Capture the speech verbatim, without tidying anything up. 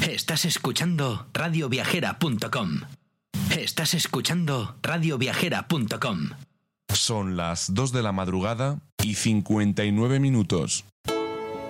Estás escuchando radio viajera punto com. Estás escuchando radio viajera punto com. Son las dos de la madrugada y cincuenta y nueve minutos.